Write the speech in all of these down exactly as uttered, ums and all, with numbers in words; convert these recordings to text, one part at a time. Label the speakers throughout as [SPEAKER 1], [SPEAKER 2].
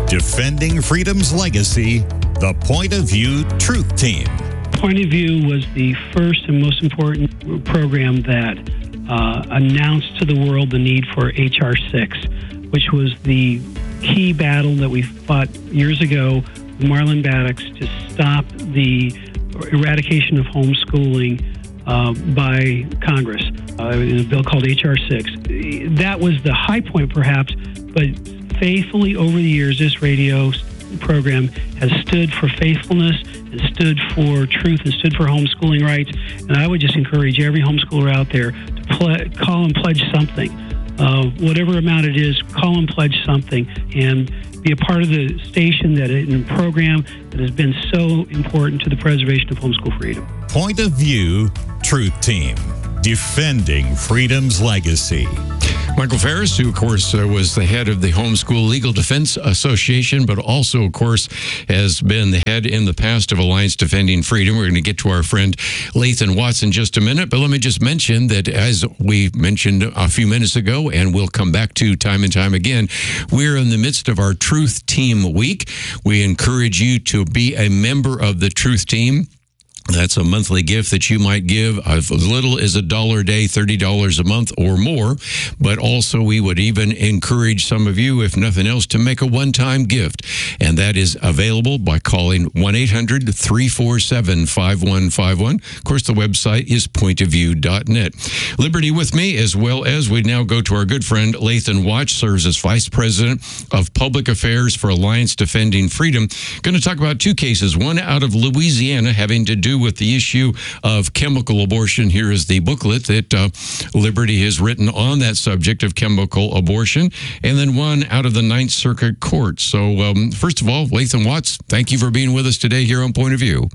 [SPEAKER 1] Defending Freedom's Legacy, the Point of View Truth Team.
[SPEAKER 2] Point of View was the first and most important program that uh, announced to the world the need for H R six, which was the key battle that we fought years ago with Marlon Baddocks to stop the eradication of homeschooling uh, by Congress uh, in a bill called H R six. That was the high point, perhaps, but faithfully over the years, this radio program has stood for faithfulness and stood for truth and stood for homeschooling rights. And I would just encourage every homeschooler out there to ple- call and pledge something. Uh, whatever amount it is, call and pledge something and be a part of the station that in a program that has been so important to the preservation of homeschool freedom.
[SPEAKER 1] Point of View Truth Team, defending freedom's legacy.
[SPEAKER 3] Michael Farris, who, of course, uh, was the head of the Homeschool Legal Defense Association, but also, of course, has been the head in the past of Alliance Defending Freedom. We're going to get to our friend Lathan Watts in just a minute, but let me just mention that, as we mentioned a few minutes ago, and we'll come back to time and time again, we're in the midst of our Truth Team Week. We encourage you to be a member of the Truth Team. That's a monthly gift that you might give as little as a dollar a day, thirty dollars a month or more. But also we would even encourage some of you, if nothing else, to make a one-time gift. And that is available by calling one eight hundred, three four seven, five one five one. Of course, the website is point of view dot net. Liberty with me, as well as we now go to our good friend Lathan Watts, serves as Vice President of Public Affairs for Alliance Defending Freedom. Going to talk about two cases, one out of Louisiana having to do with the issue of chemical abortion. Here is the booklet that uh, Liberty has written on that subject of chemical abortion, and then one out of the Ninth Circuit Court. So, um, first of all, Lathan Watts, thank you for being with us today here on Point of View.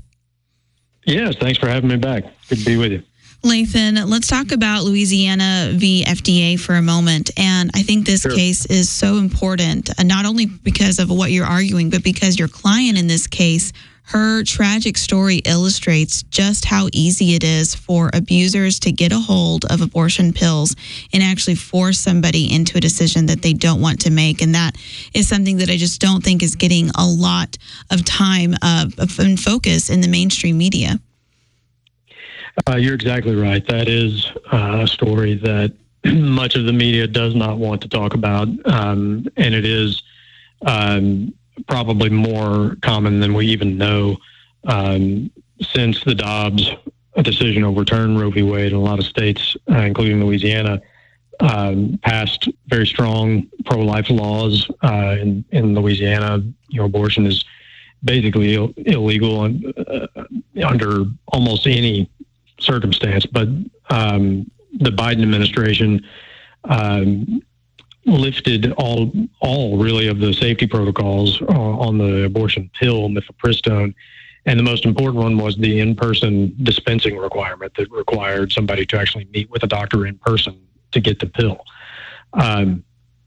[SPEAKER 4] Yes, thanks for having me back. Good to be with you.
[SPEAKER 5] Lathan, let's talk about Louisiana v. F D A for a moment. And I think this
[SPEAKER 4] Sure.
[SPEAKER 5] case is so important, uh, not only because of what you're arguing, but because your client in this case, her tragic story illustrates just how easy it is for abusers to get a hold of abortion pills and actually force somebody into a decision that they don't want to make. And that is something that I just don't think is getting a lot of time uh, and focus in the mainstream media.
[SPEAKER 4] Uh, you're exactly right. That is uh, a story that much of the media does not want to talk about. Um, and it is um, probably more common than we even know. Um, since the Dobbs decision overturned Roe v. Wade in a lot of states, uh, including Louisiana, um, passed very strong pro-life laws. Uh, in, in Louisiana, you know, abortion is basically Ill- illegal on, uh, under almost any circumstance. But um, the Biden administration um, lifted all, all really of the safety protocols uh, on the abortion pill, mifepristone. And the most important one was the in-person dispensing requirement that required somebody to actually meet with a doctor in person to get the pill. Um,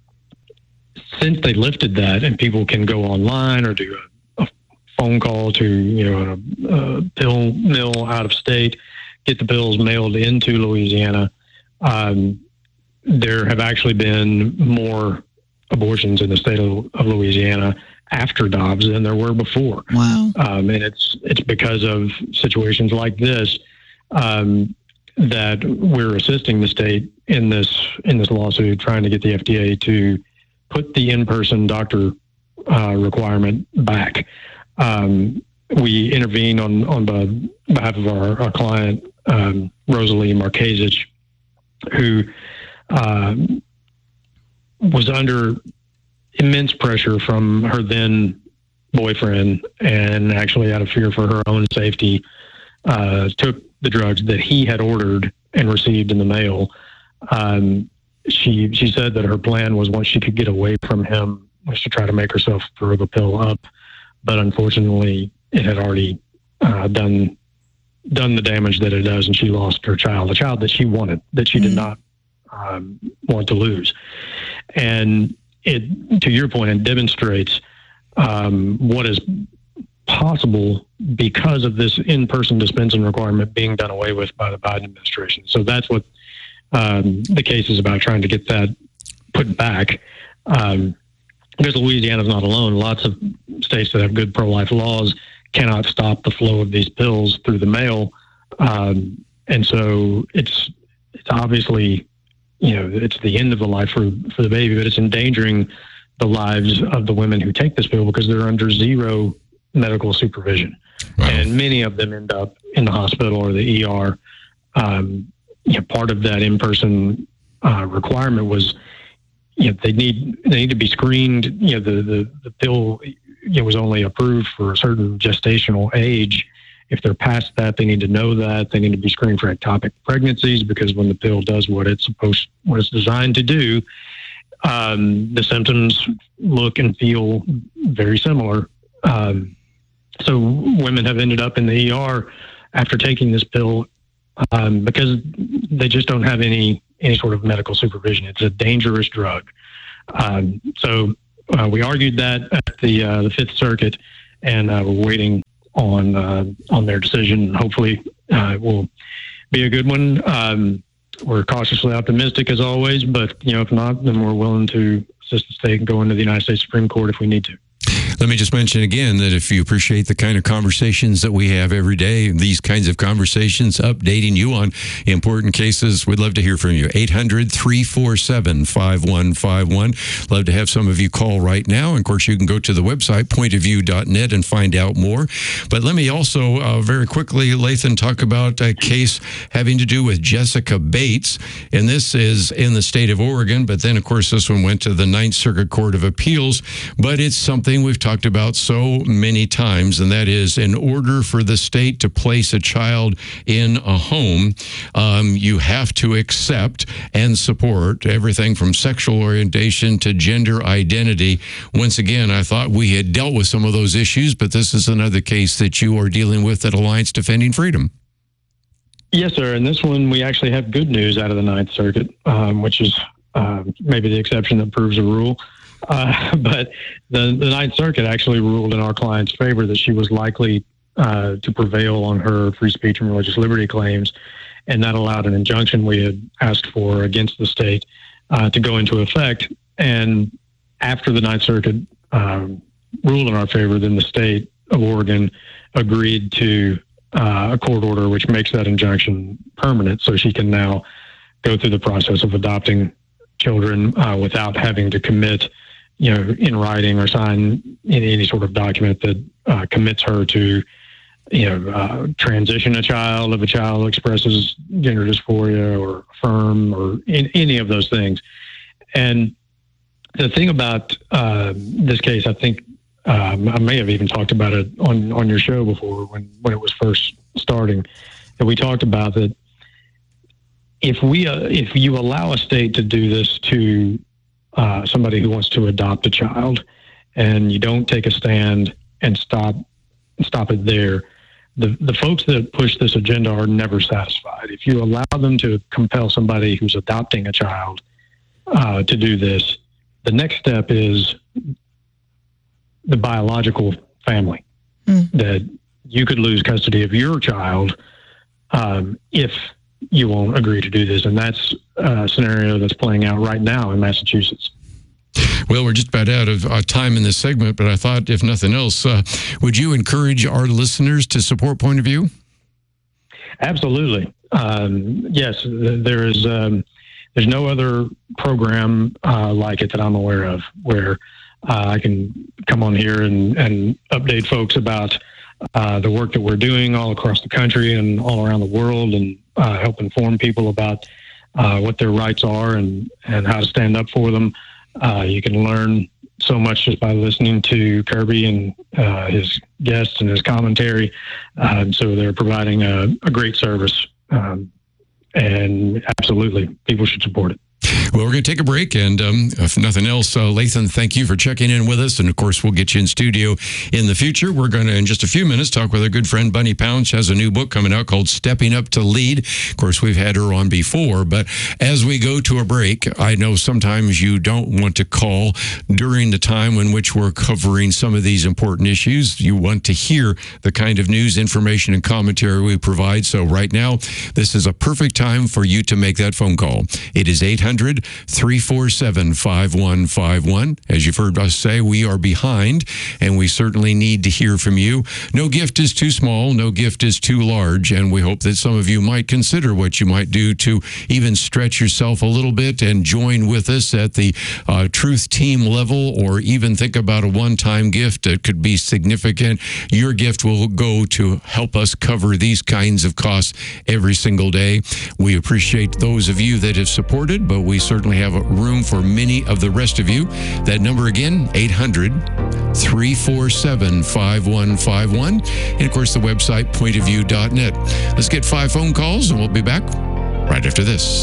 [SPEAKER 4] since they lifted that and people can go online or do a, a phone call to, you know, a, a pill mill out of state, get the pills mailed into Louisiana, um, there have actually been more abortions in the state of, of Louisiana after Dobbs than there were before.
[SPEAKER 5] Wow.
[SPEAKER 4] Um, and it's it's because of situations like this um, that we're assisting the state in this in this lawsuit, trying to get the F D A to put the in-person doctor uh, requirement back. Um, we intervened on on the behalf of our, our client, um, Rosalie Markezich, who um, was under immense pressure from her then boyfriend, and actually out of fear for her own safety, uh, took the drugs that he had ordered and received in the mail. Um, she she said that her plan was, once she could get away from him, was to try to make herself throw the pill up, but unfortunately it had already uh, done done the damage that it does, and she lost her child, a child that she wanted, that she mm-hmm. did not um, want to lose. And it, to your point, it demonstrates um, what is possible because of this in-person dispensing requirement being done away with by the Biden administration. So that's what um, the case is about, trying to get that put back. Um, because Louisiana's not alone. Lots of states that have good pro-life laws cannot stop the flow of these pills through the mail. Um, and so it's it's obviously, you know, it's the end of the life for, for the baby, but it's endangering the lives of the women who take this pill because they're under zero medical supervision. Wow. And many of them end up in the hospital or the E R. Um, you know, part of that in-person uh, requirement was, you know, they need they need to be screened. You know, the, the, the pill you know, was only approved for a certain gestational age. If they're past that, they need to know that. They need to be screened for ectopic pregnancies because when the pill does what it's supposed, what it's designed to do, um, the symptoms look and feel very similar. Um, so women have ended up in the E R after taking this pill um, because they just don't have any any sort of medical supervision. It's a dangerous drug. Um, so uh, we argued that at the uh, the Fifth Circuit, and uh, we're waiting on uh, on their decision. Hopefully, uh, it will be a good one. Um, we're cautiously optimistic as always, but you know, if not, then we're willing to assist the state and go into the United States Supreme Court if we need to.
[SPEAKER 3] Let me just mention again that if you appreciate the kind of conversations that we have every day, these kinds of conversations, updating you on important cases, we'd love to hear from you. eight hundred, three four seven, five one five one. Love to have some of you call right now. And of course, you can go to the website, point of view dot net, and find out more. But let me also uh, very quickly, Lathan, talk about a case having to do with Jessica Bates. And this is in the state of Oregon. But then, of course, this one went to the Ninth Circuit Court of Appeals. But it's something we've talked about so many times, and that is in order for the state to place a child in a home, um, you have to accept and support everything from sexual orientation to gender identity. Once again, I thought we had dealt with some of those issues, but this is another case that you are dealing with at Alliance Defending Freedom.
[SPEAKER 4] Yes, sir. And this one, we actually have good news out of the Ninth Circuit, um, which is uh, maybe the exception that proves the rule. Uh, but the, the Ninth Circuit actually ruled in our client's favor that she was likely uh, to prevail on her free speech and religious liberty claims, and that allowed an injunction we had asked for against the state uh, to go into effect. And after the Ninth Circuit um, ruled in our favor, then the state of Oregon agreed to uh, a court order which makes that injunction permanent, so she can now go through the process of adopting children uh, without having to commit, you know, in writing or sign any, any sort of document that uh, commits her to, you know, uh, transition a child if a child expresses gender dysphoria or affirm or in, any of those things. And the thing about uh, this case, I think um, I may have even talked about it on, on your show before when, when it was first starting, that we talked about that if we uh, if you allow a state to do this to uh, somebody who wants to adopt a child, and you don't take a stand and stop stop it there, the the folks that push this agenda are never satisfied. If you allow them to compel somebody who's adopting a child uh, to do this, the next step is the biological family. Mm. That you could lose custody of your child um, if you won't agree to do this. And that's a scenario that's playing out right now in Massachusetts.
[SPEAKER 3] Well, we're just about out of uh, time in this segment, but I thought, if nothing else, uh, would you encourage our listeners to support Point of View?
[SPEAKER 4] Absolutely. Um, yes, there is. Um, there's no other program uh, like it that I'm aware of where uh, I can come on here and, and update folks about uh, the work that we're doing all across the country and all around the world, and uh, help inform people about uh, what their rights are and, and how to stand up for them. Uh, you can learn so much just by listening to Kirby and uh, his guests and his commentary. Um, so they're providing a, a great service. Um, and absolutely, people should support it.
[SPEAKER 3] Well, we're going to take a break, and um, if nothing else, uh, Lathan, thank you for checking in with us, and of course, we'll get you in studio in the future. We're going to, in just a few minutes, talk with our good friend Bunny Pound. She has a new book coming out called Stepping Up to Lead. Of course, we've had her on before, but as we go to a break, I know sometimes you don't want to call during the time in which we're covering some of these important issues. You want to hear the kind of news, information, and commentary we provide. So right now, this is a perfect time for you to make that phone call. It is eight hundred hundred, three four seven, five one five one. As you've heard us say, we are behind, and we certainly need to hear from you. No gift is too small, no gift is too large, and we hope that some of you might consider what you might do to even stretch yourself a little bit and join with us at the uh, Truth Team level, or even think about a one-time gift that could be significant. Your gift will go to help us cover these kinds of costs every single day. We appreciate those of you that have supported, but we certainly have room for many of the rest of you. That number again, eight hundred, three four seven, five one five one. And of course, the website, point of view dot net. Let's get five phone calls, and we'll be back right after this.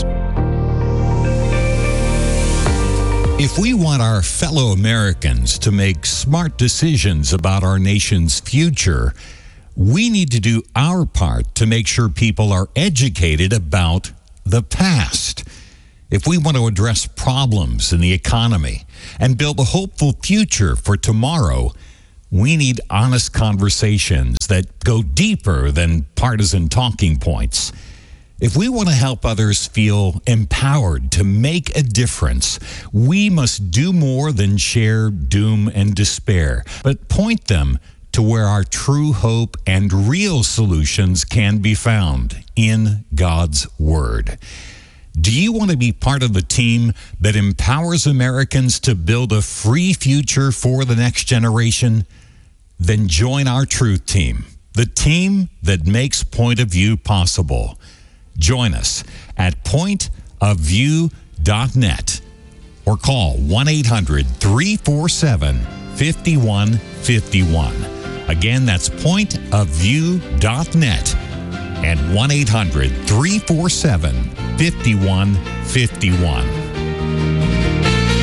[SPEAKER 1] If we want our fellow Americans to make smart decisions about our nation's future, we need to do our part to make sure people are educated about the past. If we want to address problems in the economy and build a hopeful future for tomorrow, we need honest conversations that go deeper than partisan talking points. If we want to help others feel empowered to make a difference, we must do more than share doom and despair, but point them to where our true hope and real solutions can be found in God's Word. Do you want to be part of the team that empowers Americans to build a free future for the next generation? Then join our Truth Team, the team that makes Point of View possible. Join us at point of view dot net or call one eight hundred, three four seven, five one five one. Again, that's point of view dot net and one eight hundred, three four seven, five one five one.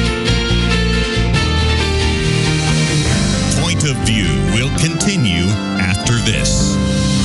[SPEAKER 1] Point of View will continue